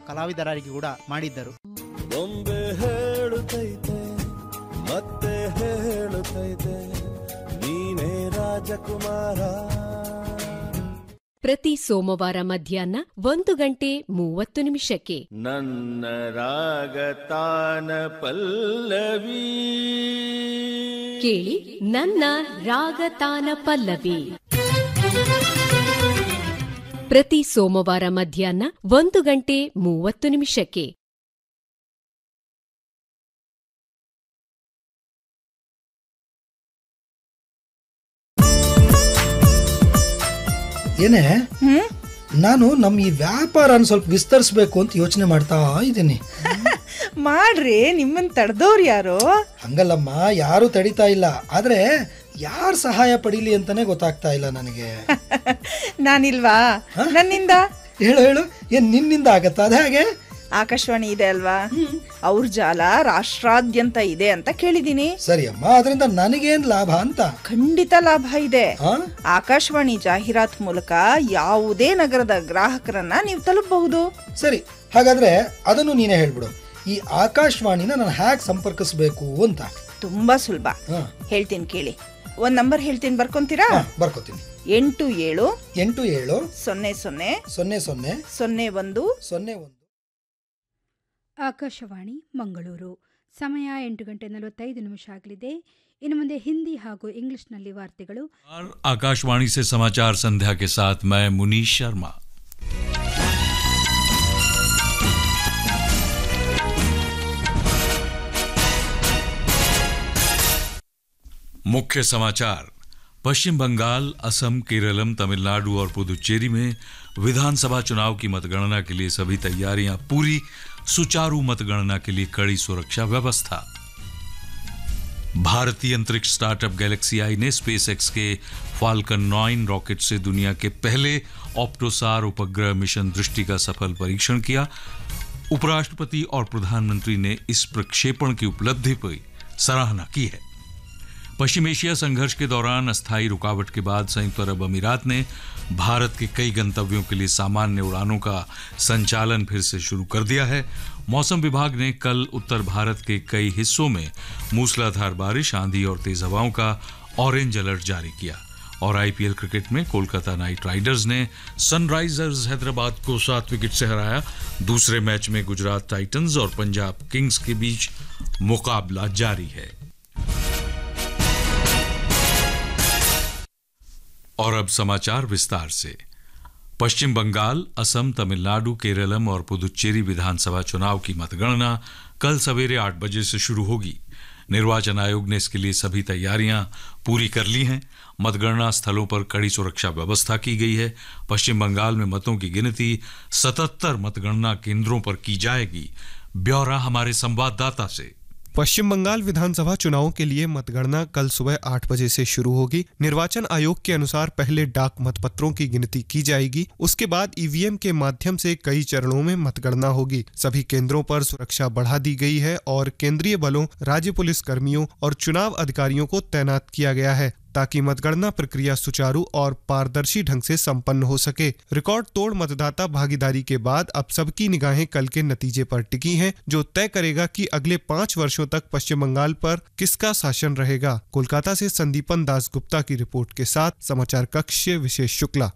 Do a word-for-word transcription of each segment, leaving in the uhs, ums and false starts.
ಕಲಾವಿದರಾಗಿ ಕೂಡ ಮಾಡಿದ್ದರು. ಬೊಂಬೆ ಹೇಳುತ್ತೈತೆ ಮತ್ತೆ ಹೇಳುತ್ತೈತೆ ನೀನೇ ರಾಜಕುಮಾರ. ಪ್ರತಿ ಸೋಮವಾರ ಮಧ್ಯಾಹ್ನ ಒಂದು ಗಂಟೆ ಮೂವತ್ತು ನಿಮಿಷಕ್ಕೆ ನನ್ನ ರಾಗತಾನ ಪಲ್ಲವಿ ಕೇಳಿ. ನನ್ನ ರಾಗತಾನ ಪಲ್ಲವಿ ಪ್ರತಿ ಸೋಮವಾರ ಮಧ್ಯಾಹ್ನ ಒಂದು ಗಂಟೆ ಮೂವತ್ತು ನಿಮಿಷಕ್ಕೆ. ಏನೇ, ನಾನು ನಮ್ಮ ಈ ವ್ಯಾಪಾರನ ಸ್ವಲ್ಪ ವಿಸ್ತರಿಸಬೇಕು ಅಂತ ಯೋಚನೆ ಮಾಡ್ತಾ ಇದ್ದೀನಿ. ಮಾಡ್ರಿ, ನಿಮ್ಮನ್ ತಡೆದವ್ರು ಯಾರು? ಹಂಗಲ್ಲಮ್ಮ, ಯಾರು ತಡಿತಾ ಇಲ್ಲ. ಆದ್ರೆ ಯಾರು ಸಹಾಯ ಪಡೀಲಿ ಅಂತಾನೆ ಗೊತ್ತಾಗ್ತಾ ಇಲ್ಲ ನನಗೆ. ನಾನಿಲ್ವಾ? ನನ್ನಿಂದ ಹೇಳು ಹೇಳು, ಏನ್ ನಿನ್ನಿಂದ ಆಗತ್ತಾ? ಅದ ಹಾಗೆ ಆಕಾಶವಾಣಿ ಇದೆ ಅಲ್ವಾ, ಅವ್ರ ಜಾಲ ರಾಷ್ಟ್ರಾದ್ಯಂತ ಇದೆ ಅಂತ ಕೇಳಿದೀನಿ. ಸರಿ ಅಮ್ಮ, ಅದರಿಂದ ನನಗೇನ್ ಲಾಭ ಅಂತ? ಖಂಡಿತ ಲಾಭ ಇದೆ. ಆಕಾಶವಾಣಿ ಜಾಹೀರಾತ್ ಮೂಲಕ ಯಾವುದೇ ನಗರದ ಗ್ರಾಹಕರನ್ನ ನೀವು ತಲುಪಬಹುದು. ಸರಿ, ಹಾಗಾದ್ರೆ ಅದನ್ನು ನೀನೇ ಹೇಳ್ಬಿಡು. ಈ ಆಕಾಶವಾಣಿನ ನಾನು ಹ್ಯಾಕ್ ಸಂಪರ್ಕಿಸಬೇಕು ಅಂತ? ತುಂಬಾ ಸುಲಭ, ಹೇಳ್ತೀನಿ ಕೇಳಿ. ಒಂದ್ ನಂಬರ್ ಹೇಳ್ತೀನಿ, ಬರ್ಕೊಂತೀರಾ? ಬರ್ಕೋತೀನಿ. ಎಂಟು ಏಳು ಎಂಟು ಏಳು ಸೊನ್ನೆ ಸೊನ್ನೆ ಸೊನ್ನೆ ಸೊನ್ನೆ ಸೊನ್ನೆ ಒಂದು ಸೊನ್ನೆ ಒಂದು. ಆಕಾಶವಾಣಿ ಮಂಗಳೂರು. ಸಮಯ ಎಂಟು ಗಂಟೆ ನಲವತ್ತೈದು ನಿಮಿಷ ಆಗಲಿದೆ. ಇನ್ನು ಮುಂದೆ ಹಿಂದಿ ಹಾಗೂ ಇಂಗ್ಲಿಷ್ನಲ್ಲಿ ವಾರ್ತೆಗಳು. आकाशवाणी से समाचार संध्या के साथ मैं मुनीश शर्मा। मुख्य समाचार। पश्चिम बंगाल, असम, केरलम, तमिलनाडु और पुदुचेरी में विधानसभा चुनाव की मतगणना के लिए सभी तैयारियां पूरी, सुचारू मतगणना के लिए कड़ी सुरक्षा व्यवस्था। भारतीय अंतरिक्ष स्टार्टअप गैलेक्सी आई ने स्पेस एक्स के फाल्कन नाइन रॉकेट से दुनिया के पहले ऑप्टोसार उपग्रह मिशन दृष्टि का सफल परीक्षण किया। उपराष्ट्रपति और प्रधानमंत्री ने इस प्रक्षेपण की उपलब्धि पर सराहना की है। पश्चिम एशिया संघर्ष के दौरान अस्थायी रुकावट के बाद संयुक्त अरब अमीरात ने भारत के कई गंतव्यों के लिए सामान्य उड़ानों का संचालन फिर से शुरू कर दिया है। मौसम विभाग ने कल उत्तर भारत के कई हिस्सों में मूसलाधार बारिश, आंधी और तेज हवाओं का ऑरेंज अलर्ट जारी किया। और आईपीएल क्रिकेट में कोलकाता नाइट राइडर्स ने सनराइजर्स हैदराबाद को सात विकेट से हराया। दूसरे मैच में गुजरात टाइटंस और पंजाब किंग्स के बीच मुकाबला जारी है। और अब समाचार विस्तार से। पश्चिम बंगाल, असम, तमिलनाडु, केरलम और पुदुचेरी विधानसभा चुनाव की मतगणना कल सवेरे आठ बजे से शुरू होगी। निर्वाचन आयोग ने इसके लिए सभी तैयारियां पूरी कर ली हैं। मतगणना स्थलों पर कड़ी सुरक्षा व्यवस्था की गई है। पश्चिम बंगाल में मतों की गिनती सतहत्तर मतगणना केंद्रों पर की जाएगी। ब्यौरा हमारे संवाददाता से। पश्चिम बंगाल विधानसभा चुनाव के लिए मतगणना कल सुबह आठ बजे से शुरू होगी। निर्वाचन आयोग के अनुसार पहले डाक मतपत्रों की गिनती की जाएगी, उसके बाद ईवीएम के माध्यम से कई चरणों में मतगणना होगी। सभी केंद्रों पर सुरक्षा बढ़ा दी गई है और केंद्रीय बलों, राज्य पुलिस कर्मियों और चुनाव अधिकारियों को तैनात किया गया है ताकि मतगणना प्रक्रिया सुचारू और पारदर्शी ढंग से संपन्न हो सके। रिकॉर्ड तोड़ मतदाता भागीदारी के बाद अब सबकी निगाहें कल के नतीजे पर टिकी हैं, जो तय करेगा कि अगले पाँच वर्षों तक पश्चिम बंगाल पर किसका शासन रहेगा। कोलकाता से संदीपन दासगुप्ता की रिपोर्ट के साथ समाचार कक्ष से विशेष शुक्ला।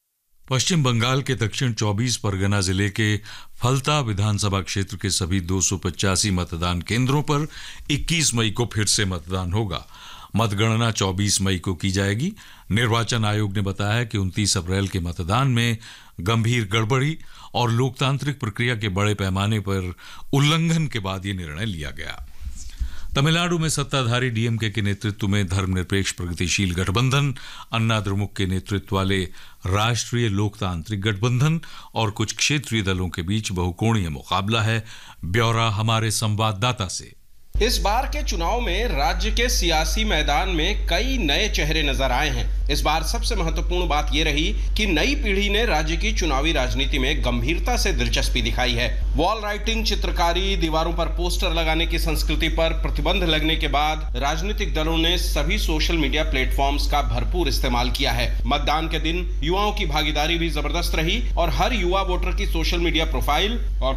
पश्चिम बंगाल के दक्षिण चौबीस परगना जिले के फलता विधानसभा क्षेत्र के सभी दो सौ पचासी मतदान केंद्रों पर इक्कीस मई को फिर से मतदान होगा। मतगणना चौबीस मई को की जाएगी। निर्वाचन आयोग ने बताया कि उनतीस अप्रैल के मतदान में गंभीर गड़बड़ी और लोकतांत्रिक प्रक्रिया के बड़े पैमाने पर उल्लंघन के बाद ये निर्णय लिया गया। तमिलनाडु में सत्ताधारी डीएमके के नेतृत्व में धर्मनिरपेक्ष प्रगतिशील गठबंधन, अन्ना द्रमुक के नेतृत्व वाले राष्ट्रीय लोकतांत्रिक गठबंधन और कुछ क्षेत्रीय दलों के बीच बहुकोणीय मुकाबला है। ब्यौरा हमारे संवाददाता से। इस बार के चुनाव में राज्य के सियासी मैदान में कई नए चेहरे नजर आए हैं। इस बार सबसे महत्वपूर्ण बात यह रही कि नई पीढ़ी ने राज्य की चुनावी राजनीति में गंभीरता से दिलचस्पी दिखाई है। वॉल राइटिंग, चित्रकारी, दीवारों पर पोस्टर लगाने की संस्कृति पर प्रतिबंध लगने के बाद राजनीतिक दलों ने सभी सोशल मीडिया प्लेटफॉर्म्स का भरपूर इस्तेमाल किया है। मतदान के दिन युवाओं की भागीदारी भी जबरदस्त रही और हर युवा वोटर की सोशल मीडिया प्रोफाइल और